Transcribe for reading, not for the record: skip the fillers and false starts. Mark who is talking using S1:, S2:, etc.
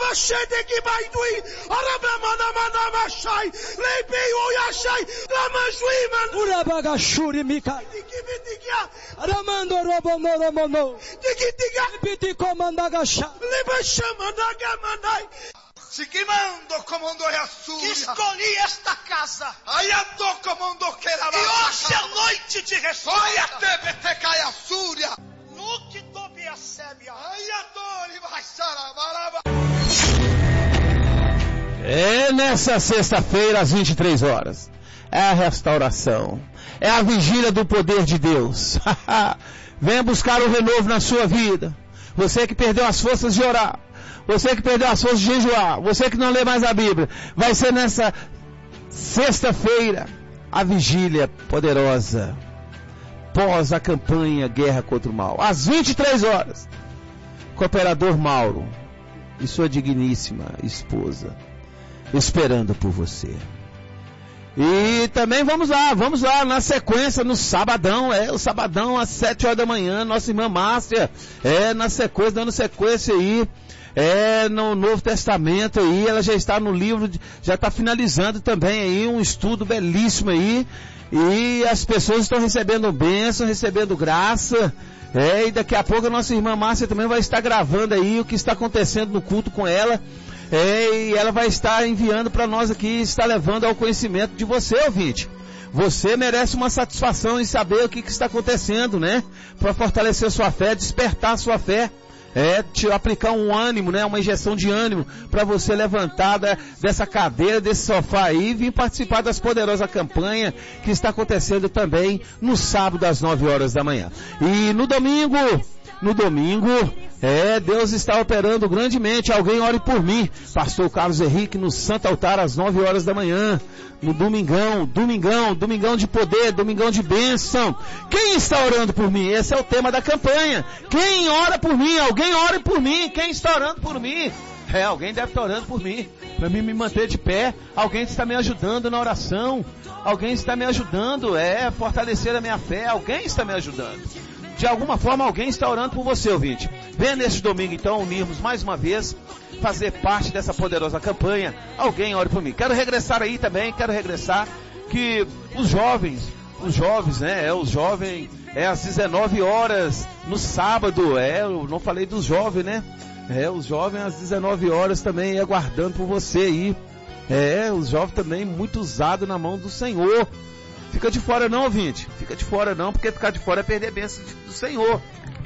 S1: Urabagashuri Mika. Ramando Robono. Piti Comandagasha.
S2: Sikimando comando a Assúria.
S3: Que escolhi esta casa.
S2: Ayando comando que era.
S3: E hoje à noite te respondo.
S2: Olha tebe te cai Assúria.
S3: No que tobe a sébia.
S2: Ayando vai sarabaraba.
S4: É nessa sexta-feira às 23 horas. É a restauração. É a vigília do poder de Deus. Venha buscar o renovo na sua vida. Você que perdeu as forças de orar. Você que perdeu as forças de jejuar. Você que não lê mais a Bíblia. Vai ser nessa sexta-feira a vigília poderosa. Pós a campanha Guerra contra o Mal. Às 23 horas. Cooperador Mauro e sua digníssima esposa esperando por você. E também vamos lá, na sequência, no sabadão, o sabadão às 7 horas da manhã, nossa irmã Márcia, dando sequência aí, no Novo Testamento aí, ela já está no livro, já está finalizando também aí, um estudo belíssimo aí, e as pessoas estão recebendo bênção, recebendo graça, e daqui a pouco a nossa irmã Márcia também vai estar gravando aí o que está acontecendo no culto com ela, e ela vai estar enviando para nós aqui, está levando ao conhecimento de você, ouvinte. Você merece uma satisfação em saber o que está acontecendo, né? Para fortalecer sua fé, despertar sua fé. Te aplicar um ânimo, né? Uma injeção de ânimo para você levantar dessa cadeira, desse sofá aí e vir participar das poderosas campanhas que está acontecendo também no sábado às 9 horas da manhã. E no domingo, Deus está operando grandemente. Alguém ore por mim. Pastor Carlos Henrique no Santo Altar às 9 horas da manhã. No domingão de poder, domingão de bênção. Quem está orando por mim? Esse é o tema da campanha. Quem ora por mim? Alguém ore por mim. Quem está orando por mim? Alguém deve estar orando por mim. Para mim me manter de pé. Alguém está me ajudando na oração. Alguém está me ajudando a fortalecer a minha fé. Alguém está me ajudando. De alguma forma alguém está orando por você, ouvinte. Venha neste domingo então unirmos mais uma vez, fazer parte dessa poderosa campanha. Alguém ore por mim. Quero regressar aí também, que os jovens, né? Os jovens, às 19 horas no sábado, eu não falei dos jovens, né? Os jovens às 19 horas também aguardando por você aí. Os jovens também muito usados na mão do Senhor. Fica de fora não, ouvinte. Fica de fora não, porque ficar de fora é perder a bênção do Senhor.